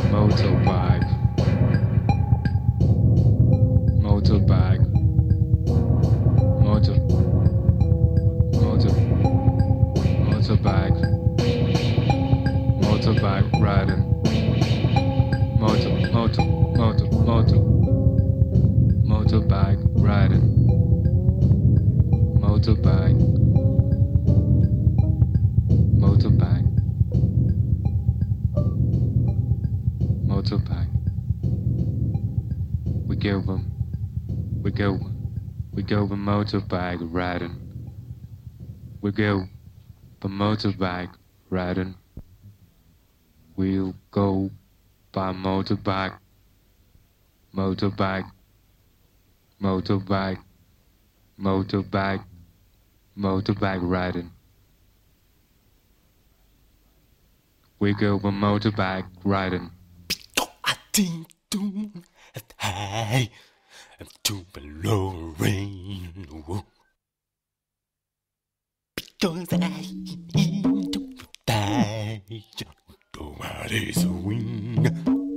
motorbike, motorbike, motor, motor, motorbike, motorbike riding, motorbike riding, motorbike, motorbike, motorbike. We go the motorbike riding. We go the motorbike riding. We'll go by motorbike, motorbike, motorbike, motorbike, motorbike riding. We go the motorbike riding. Hey, I'm too below rain. Because I eat to die. Go out is a wing.